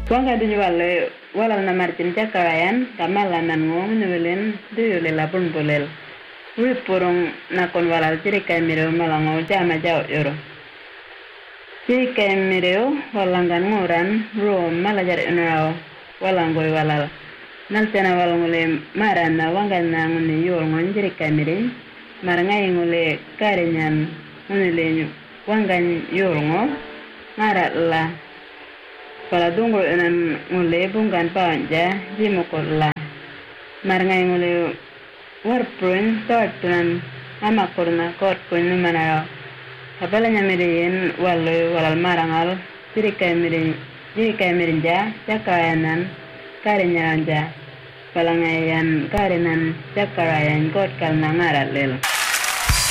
Wanga dunyu wale walal na martin chakarayan kamala nan ngom nuwelen duyule labun bolel. Wipurung nakon walal cirika mireo malango jama jao yoro. Cirika mireo walangan nguran ruo malajar unrao walangoy walal. Nalsana walangule marana wangana nguni yor ngon cirika mire marangay ngule karinyan ngule wangan yor ngo marat la. Pala dungro enan ngule bungan panja jimokol la. Marangay ngule warpun tortunan amakurna korpun numanaro. Kapalanya mirin walal marangal cirika mirinja cakayanan karinyanja. Palangayan karinan cakarayan kot kalna ngarat lel.